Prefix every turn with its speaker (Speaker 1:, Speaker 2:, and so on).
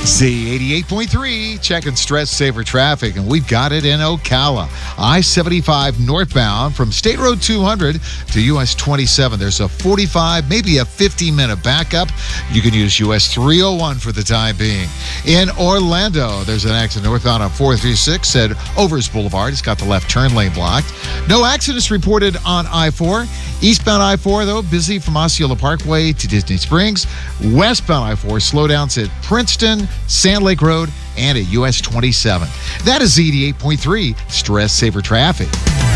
Speaker 1: Z88.3, checking stress saver traffic, and we've got it in Ocala. I-75 northbound from State Road 200 to US 27. There's a 45, maybe a 50-minute backup. You can use US 301 for the time being. In Orlando, there's an accident northbound on 436 at Overs Boulevard. It's got the left turn lane blocked. No accidents reported on I-4. Eastbound I-4, though, busy from Osceola Parkway to Disney Springs. Westbound I-4, slowdowns at Princeton, Sand Lake Road, and at US 27. That is Z88.3 Stress Saver Traffic.